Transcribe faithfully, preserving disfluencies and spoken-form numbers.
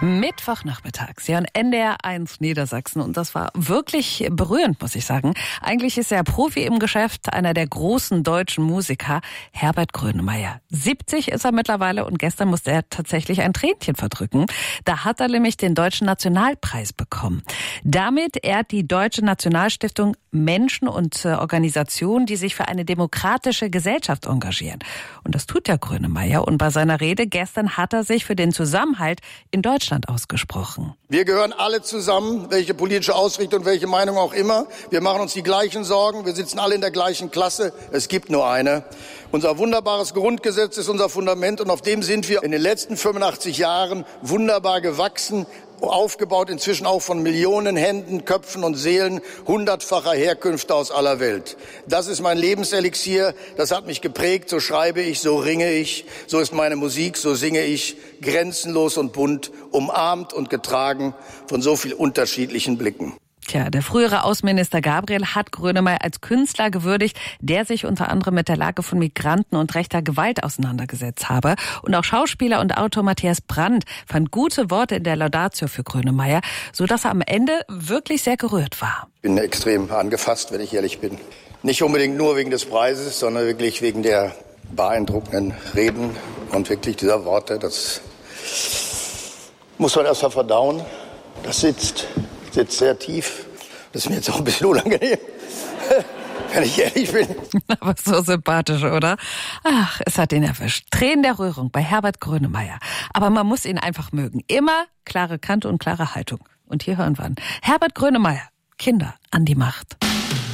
Mittwochnachmittag, Sie hören N D R eins Niedersachsen und das war wirklich berührend, muss ich sagen. Eigentlich ist er Profi im Geschäft, einer der großen deutschen Musiker, Herbert Grönemeyer. siebzig ist er mittlerweile und gestern musste er tatsächlich ein Tränchen verdrücken. Da hat er nämlich den Deutschen Nationalpreis bekommen. Damit ehrt die Deutsche Nationalstiftung Menschen und äh, Organisationen, die sich für eine demokratische Gesellschaft engagieren. Und das tut ja Grönemeyer. Und bei seiner Rede gestern hat er sich für den Zusammenhalt in Deutschland ausgesprochen. Wir gehören alle zusammen, welche politische Ausrichtung, welche Meinung auch immer. Wir machen uns die gleichen Sorgen. Wir sitzen alle in der gleichen Klasse. Es gibt nur eine. Unser wunderbares Grundgesetz ist unser Fundament und auf dem sind wir in den letzten fünfundachtzig Jahren wunderbar gewachsen. Aufgebaut inzwischen auch von Millionen Händen, Köpfen und Seelen hundertfacher Herkünfte aus aller Welt. Das ist mein Lebenselixier, das hat mich geprägt, so schreibe ich, so ringe ich, so ist meine Musik, so singe ich, grenzenlos und bunt, umarmt und getragen von so viel unterschiedlichen Blicken. Tja, der frühere Außenminister Gabriel hat Grönemeyer als Künstler gewürdigt, der sich unter anderem mit der Lage von Migranten und rechter Gewalt auseinandergesetzt habe. Und auch Schauspieler und Autor Matthias Brandt fand gute Worte in der Laudatio für Grönemeyer, sodass er am Ende wirklich sehr gerührt war. Ich bin extrem angefasst, wenn ich ehrlich bin. Nicht unbedingt nur wegen des Preises, sondern wirklich wegen der beeindruckenden Reden und wirklich dieser Worte. Das muss man erst mal verdauen. Das sitzt... sitzt sehr tief. Das ist mir jetzt auch ein bisschen unangenehm, wenn ich ehrlich bin. Aber so sympathisch, oder? Ach, es hat ihn erwischt. Tränen der Rührung bei Herbert Grönemeyer. Aber man muss ihn einfach mögen. Immer klare Kante und klare Haltung. Und hier hören wir an. Herbert Grönemeyer, Kinder an die Macht.